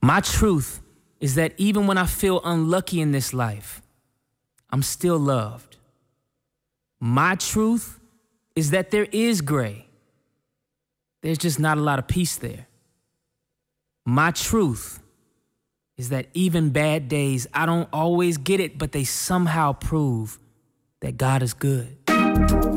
My truth is that even when I feel unlucky in this life, I'm still loved. My truth is that there is gray. There's just not a lot of peace there. My truth is that even bad days, I don't always get it, but they somehow prove that God is good.